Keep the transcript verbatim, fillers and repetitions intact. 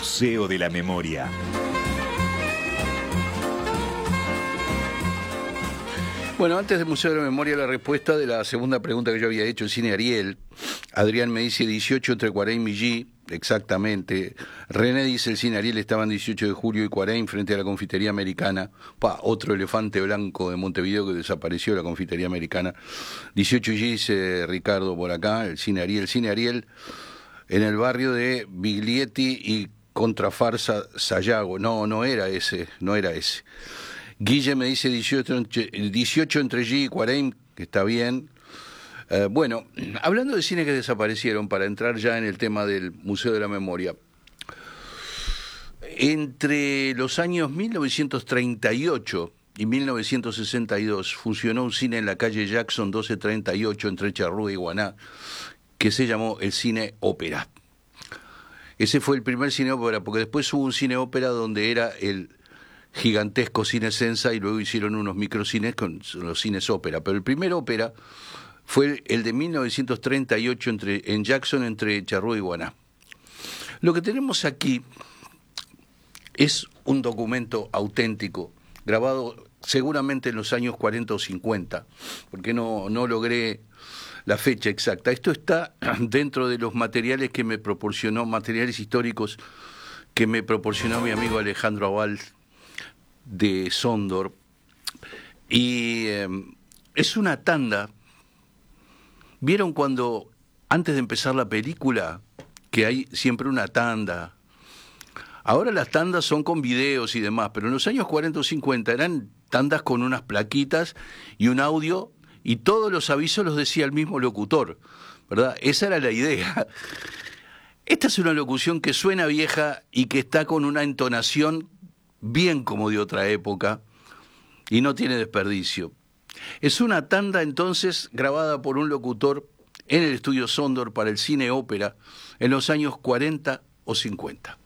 Museo de la Memoria. Bueno, antes del Museo de la Memoria, la respuesta de la segunda pregunta que yo había hecho, el cine Ariel. Adrián me dice dieciocho entre Cuarén y Millí, exactamente. René dice el cine Ariel estaba en dieciocho de julio y Cuarén frente a la confitería americana. Pa, otro elefante blanco de Montevideo que desapareció, la confitería americana. dieciocho G, dice Ricardo por acá, el cine Ariel. El cine Ariel en el barrio de Biglietti y Contrafarsa Sayago. No, no era ese, no era ese. Guille me dice dieciocho, dieciocho entre G y Cuarén, que está bien. Eh, bueno, hablando de cines que desaparecieron, para entrar ya en el tema del Museo de la Memoria, entre los años mil novecientos treinta y ocho y mil novecientos sesenta y dos funcionó un cine en la calle Jackson doce treinta y ocho entre Charrúa y Guaná, que se llamó el Cine Ópera. Ese fue el primer cine ópera, porque después hubo un cine ópera donde era el gigantesco cine Sensa y luego hicieron unos microcines con los cines ópera, pero el primer ópera fue el de mil novecientos treinta y ocho entre, en Jackson entre Charrúa y Guaná. Lo que tenemos aquí es un documento auténtico, grabado seguramente en los años cuarenta o cincuenta, porque no, no logré la fecha exacta. Esto está dentro de los materiales que me proporcionó, materiales históricos que me proporcionó mi amigo Alejandro Aval de Sondor, y eh, es una tanda. ¿Vieron cuando, antes de empezar la película, que hay siempre una tanda? Ahora las tandas son con videos y demás, pero en los años cuarenta o cincuenta eran tandas con unas plaquitas y un audio, y todos los avisos los decía el mismo locutor, ¿verdad? Esa era la idea. Esta es una locución que suena vieja y que está con una entonación bien como de otra época, y no tiene desperdicio. Es una tanda entonces grabada por un locutor en el estudio Sondor para el cine ópera en los años cuarenta o cincuenta.